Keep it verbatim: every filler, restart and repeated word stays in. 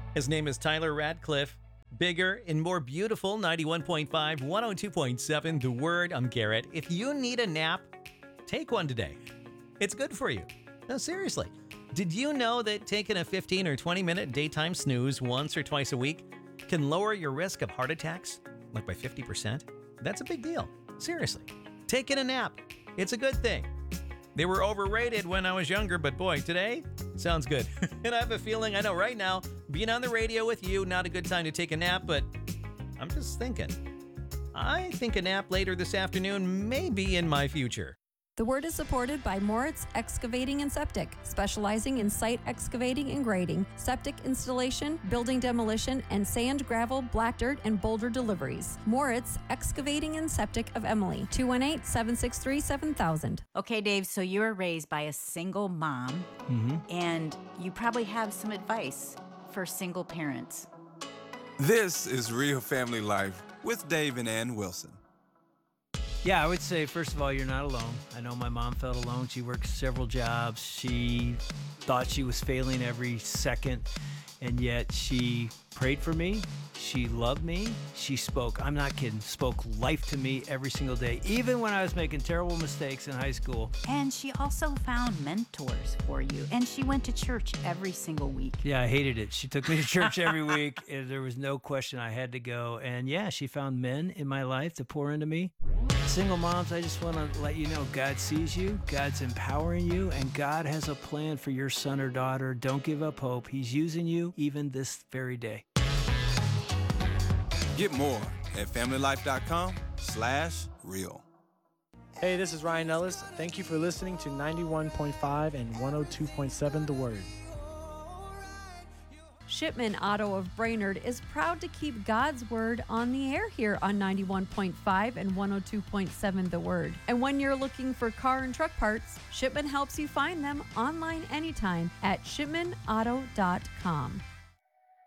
His name is Tyler Radcliffe. Bigger and more beautiful, ninety-one point five, one oh two point seven, The Word. I'm Garrett. If you need a nap, take one today. It's good for you. No, seriously. Did you know that taking a fifteen or twenty minute daytime snooze once or twice a week can lower your risk of heart attacks, like by fifty percent? That's a big deal. Seriously. Taking a nap. It's a good thing. They were overrated when I was younger, but boy, today sounds good. And I have a feeling, I know right now, being on the radio with you, not a good time to take a nap, but I'm just thinking. I think a nap later this afternoon may be in my future. The Word is supported by Moritz Excavating and Septic, specializing in site excavating and grading, septic installation, building demolition, and sand, gravel, black dirt, and boulder deliveries. Moritz Excavating and Septic of Emily, two one eight, seven six three, seven thousand. Okay, Dave, so you were raised by a single mom, Mm-hmm. and you probably have some advice for single parents. This is Real Family Life with Dave and Ann Wilson. Yeah, I would say, first of all, you're not alone. I know my mom felt alone. She worked several jobs. She thought she was failing every second, and yet she prayed for me. She loved me. She spoke, I'm not kidding, spoke life to me every single day, even when I was making terrible mistakes in high school. And she also found mentors for you, and she went to church every single week. Yeah, I hated it. She took me to church every week, and there was no question I had to go. And yeah, she found men in my life to pour into me. Single moms, I just want to let you know God sees you, God's empowering you, and God has a plan for your son or daughter. Don't give up hope. He's using you even this very day. Get more at familylife.com slash real. Hey, this is Ryan Ellis. Thank you for listening to ninety-one point five and one oh two point seven The Word. Shipman Auto of Brainerd is proud to keep God's Word on the air here on ninety-one point five and one oh two point seven The Word. And when you're looking for car and truck parts, Shipman helps you find them online anytime at shipman auto dot com.